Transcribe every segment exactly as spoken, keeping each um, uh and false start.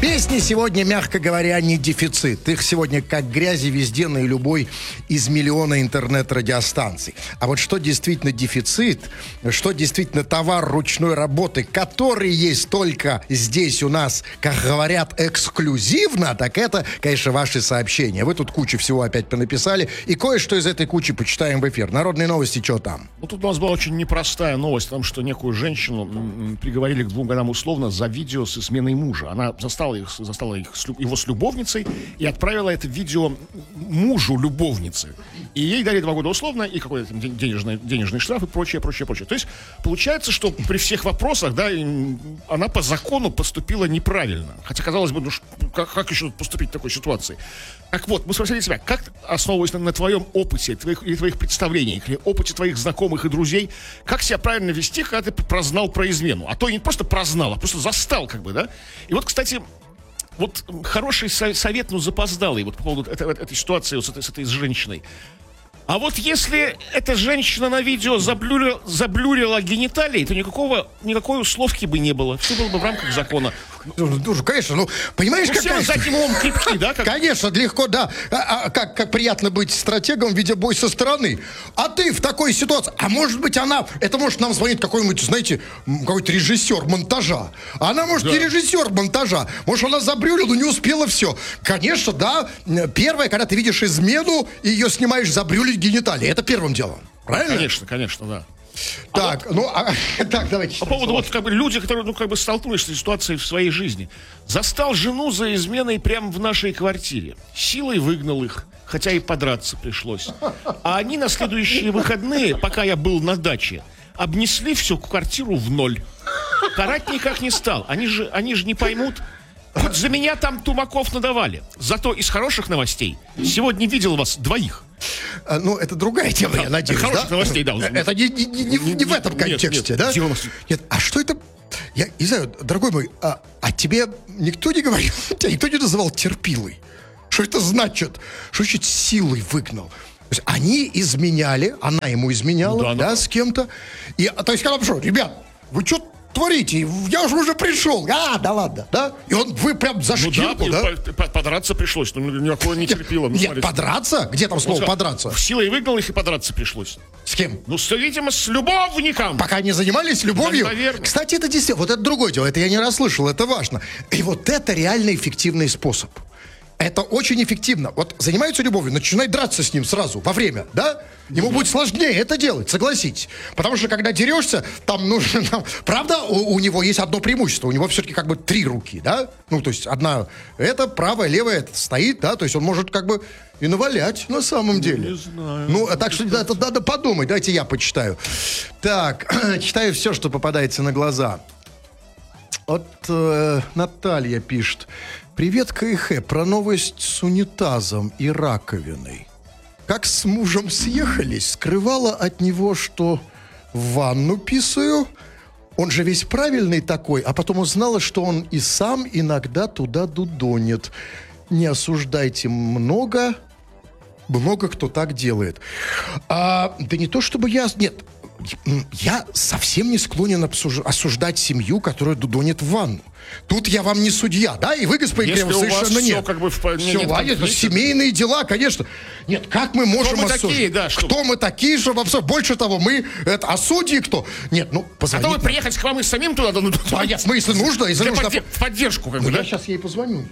Песни сегодня, мягко говоря, не дефицит. Их сегодня как грязи везде на любой из миллиона интернет-радиостанций. А вот что действительно дефицит, что действительно товар ручной работы, который есть только здесь у нас, как говорят, эксклюзивно, так это, конечно, ваши сообщения. Вы тут кучу всего опять понаписали, и кое-что из этой кучи почитаем в эфир. Народные новости, что там? Ну, тут у нас была очень непростая новость о том, что некую женщину м, приговорили к двум годам условно за видео с изменой мужа. Она застала их, застала их, с, его с любовницей и отправила это видео мужу любовницы. И ей дали два года условно и какой-то там денежный, денежный штраф и прочее, прочее, прочее. То есть получается, что при всех вопросах, да, она по закону поступила неправильно. Хотя, казалось бы, ну, как, как еще поступить в такой ситуации? Так вот, мы спросили себя, как, основываясь на, на твоем опыте, твоих, или твоих представлениях, или опыте твоих знакомых и друзей, как себя правильно вести, когда ты прознал про измену? А то и не просто прознал, а просто застал, как бы, да? И вот, кстати, вот хороший совет, ну, запоздалый, вот по поводу этой, этой ситуации вот с, этой, с этой с женщиной. А вот если эта женщина на видео заблюрила, заблюрила гениталии, то никакого, никакой условки бы не было. Все было бы в рамках закона. Ну, конечно, ну, понимаешь, ну, какая... все за этим умом крепки, да? Как... Конечно, легко, да. А, а, как, как приятно быть стратегом, видя бой со стороны. А ты в такой ситуации... А может быть, она... Это может нам звонит какой-нибудь, знаете, какой-то режиссер монтажа. А она, может, да. не режиссер монтажа. Может, она забрюлила, но не успела все. Конечно, да. Первое, когда ты видишь измену, и ее снимаешь забрюлить гениталии. Это первым делом. Правильно? Конечно, конечно, да. Так, а вот, ну, а, так, давайте. По поводу вот как бы люди, которые, ну, как бы столкнулись с этой ситуацией в своей жизни. Застал жену за изменой прямо в нашей квартире. Силой выгнал их, хотя и подраться пришлось. А они на следующие выходные, пока я был на даче, обнесли всю квартиру в ноль. Карать никак не стал. Они же, они же не поймут. Хоть за меня там тумаков надавали. Зато из хороших новостей сегодня видел вас двоих. А, ну, это другая тема, да, я надеюсь, хороших да? новостей, да. Это не, не, не, не, не в этом контексте, нет, нет, да? Нет. Нет, а что это... Я не знаю, дорогой мой, а, а тебе никто не говорил, тебя никто не называл терпилой? Что это значит? Что значит силой выгнал? То есть они изменяли, она ему изменяла, да, да, да, с кем-то. И, то есть, когда что, ребят, вы что творите? Я же уже пришел. А, да ладно, да? И он, вы прям за шкирку, ну, да? да? Подраться пришлось, но никакого не терпило. Ну, нет, подраться? Где там слово вот, подраться? Силой выгнал их и подраться пришлось. С кем? Ну, с, видимо, с любовником. Пока они занимались любовью? Да, наверное. Кстати, это действительно, вот это другое дело, это я не расслышал, это важно. И вот это реально эффективный способ. Это очень эффективно. Вот занимаются любовью, начинай драться с ним сразу, во время, да? Ему будет сложнее это делать, согласитесь. Потому что, когда дерешься, там нужно... Там, правда, у, у него есть одно преимущество. У него все-таки как бы три руки, да? Ну, то есть одна это, правая, левая это стоит, да? То есть он может как бы и навалять на самом деле. Не знаю. Ну, так что да, это надо подумать. Давайте я почитаю. Так, читаю все, что попадается на глаза. Вот э, Наталья пишет. Привет, КХ, про новость с унитазом и раковиной. Как с мужем съехались, скрывала от него, что в ванну писаю. Он же весь правильный такой, а потом узнала, что он и сам иногда туда дудонит. Не осуждайте много, много кто так делает. А, да не то, чтобы я... Нет, я совсем не склонен обсуж... осуждать семью, которая дудонит в ванну. Тут я вам не судья, да? И вы, господин Кремов, совершенно нет. Все, как бы, в... все нет, ладно, это семейные дела, конечно. Нет, как мы можем осуждать? Кто мы такие, да? Что... Кто мы такие, чтобы абсолютно... Больше того, мы... Это, а судьи кто? Нет, ну, позвоните. А то вы приехать к вам и самим туда... Ну, а нет, в смысле нужно? Если нужно... Подде... В поддержку, как ну, бы, я да? сейчас ей позвоню.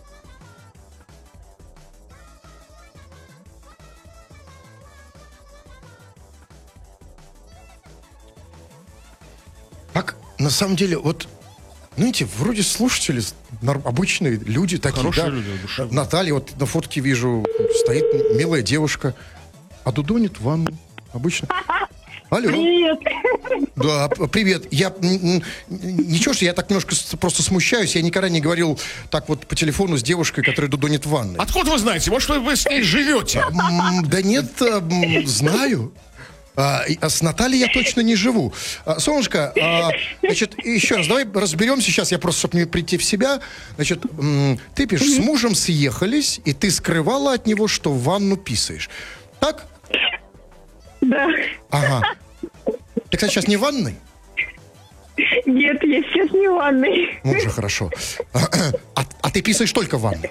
Как, на самом деле, вот... Знаете, вроде слушатели, обычные люди такие, хорошие, да? Люди, душевные. Наталья, вот на фотке вижу, стоит милая девушка, а дудонит в ванну, обычно. Алло. Привет. Да, привет. Я, ничего, что я так немножко просто смущаюсь, я никогда не говорил так вот по телефону с девушкой, которая дудонит в ванной. Откуда вы знаете? Может, вы с ней живете? Да нет, знаю. А, а с Натальей я точно не живу. А, Солнышко, а, значит, еще раз, давай разберемся сейчас, я просто, чтобы мне прийти в себя. Значит, м- ты пишешь, с мужем съехались, и ты скрывала от него, что в ванну писаешь. Так? Да. Ага. Ты, кстати, сейчас не в ванной? Нет, я сейчас не в ванной. Ну, уже хорошо. А, а ты писаешь только в ванной?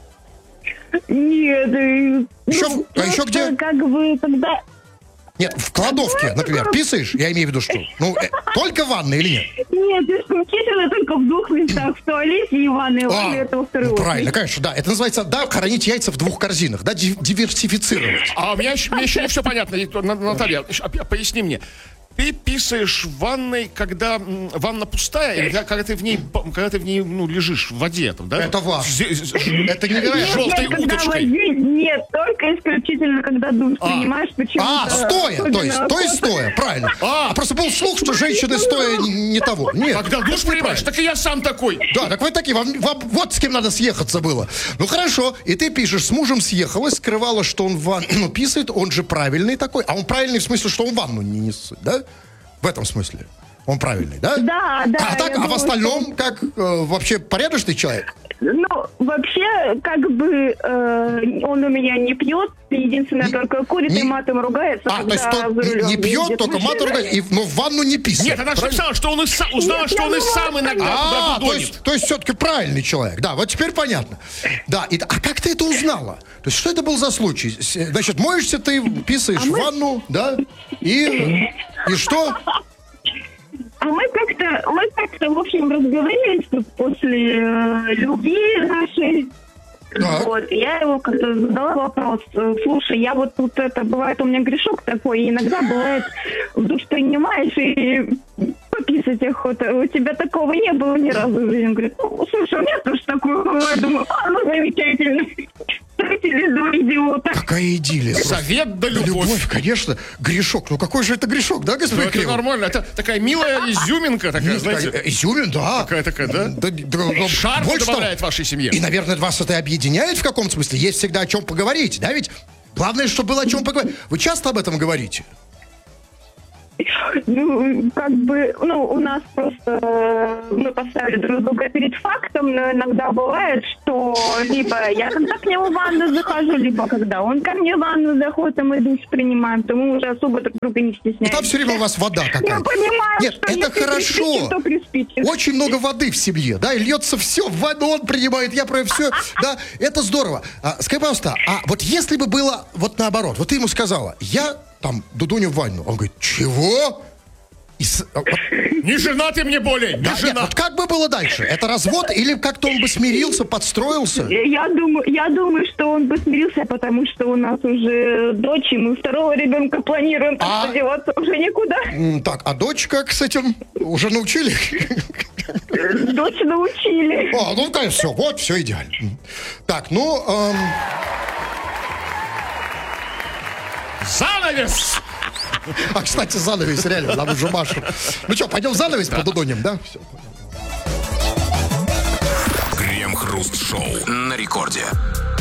Нет. э, Еще ну, в- а еще просто где? Как бы, когда... Нет, в кладовке, например, писаешь? Я имею в виду, что? Ну, э, только в ванной или нет? Нет, исключительно только в двух местах. В туалете и в ванной. Ванной это во второй ну, очередь. правильно, конечно, да. Это называется, да, хранить яйца в двух корзинах, да, ди- диверсифицировать. А у меня, еще- мне еще не все понятно. И, На- Наталья, ещё, а, поясни мне. Ты писаешь в ванной, когда м, ванна пустая, или когда когда ты в ней, по- когда ты в ней ну, лежишь в воде? Там, да? Это важно. З- з- Это невероятно. Нет, желтой нет, когда уточкой. воде- нет, только исключительно, когда душ А. принимаешь, почему-то. А, стоя, то есть, особенно то есть охота. стоя, правильно. А. А, просто был слух, что женщины стоя не, не того. Нет. Когда душ это принимаешь, неправильно. так и я сам такой. Да, так вы такие, вам, вам вот с кем надо съехаться было. Ну хорошо, и ты пишешь, с мужем съехалась, скрывала, что он в ванну ну, писает, он же правильный такой. А он правильный в смысле, что он ванну не несет, да? В этом смысле. Он правильный, да? Да, да. А так, я а в думаю, остальном, как э, вообще порядочный человек? Ну, вообще, как бы э, он у меня не пьет, единственное, только курит не- и матом ругается, А, то когда есть тот за не, рулем не пьет, ездит только мат машина. ругает, и, но в ванну не писает. Нет, она же правильно? написала, что он и сам, узнала, Нет, что я он и думала, сам иногда А, туда то дудонит. есть, то есть все-таки правильный человек. Да, вот теперь понятно. Да, и, а как ты это узнала? То есть что это был за случай? С- Значит, моешься ты, писаешь А в мы- ванну, да? И, и что? А мы как-то, мы как-то, в общем, разговаривали что после э, любви нашей. Так. Вот, я его как-то задала вопрос. э, Слушай, я вот тут это, бывает у меня грешок такой, и иногда бывает, в душ принимаешь и пописать охота. У тебя такого не было ни разу в жизни. Он говорит, ну, слушай, у меня тоже такое бывает. Думаю, а, ну, замечательно. Встретились два идиота. Какая идиллия. просто. Совет да любовь. Любовь, конечно. Грешок. Ну какой же это грешок, да, Ну, господин это Кремов? нормально. Это такая милая изюминка, такая, Есть такая, знаете. э, Изюмин, да. Такая, такая, да? Да, да, ну, Шарм больше того. добавляет вашей семье. И, наверное, вас это объединяет в каком-то смысле. Есть всегда о чем поговорить, да ведь? Главное, чтобы было о чем поговорить. Вы часто об этом говорите? Ну, как бы, ну, у нас просто э, мы поставили друг друга перед фактом, но иногда бывает, что либо я когда к нему в ванну захожу, либо когда он ко мне в ванну заходит, и мы душ принимаем, то мы уже особо друг друга не И стесняемся. там все время у вас вода Мы какая-то. понимаем, Нет, что это если хорошо. приспичит, то приспичит. Очень много воды в семье, да, и льется все, в ванну он принимает, я про все, да, это здорово. А, скажи, пожалуйста, а вот если бы было вот наоборот, вот ты ему сказала, я там дудоню в ванну, он говорит, чего? И с- а, вот, Не жена ты мне более, не да, нет, жена. вот как бы было дальше? Это развод или как-то он бы смирился, подстроился? Я думаю, я думаю, что он бы смирился, потому что у нас уже дочь, и мы второго ребенка планируем, так А? что деваться уже никуда. М, Так, а дочь как с этим уже научили? Дочь научили. О, ну да, все, вот, все идеально. Так, ну, эм, Занавес! а, кстати, занавес, реально, нам уже Машу. Ну что, пойдем занавес подудоним, да? Все. Крем-хруст-шоу на рекорде.